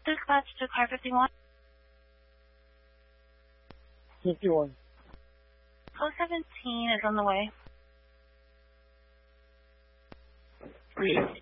dispatch to car 51? 51. Code 17 is on the way. 318.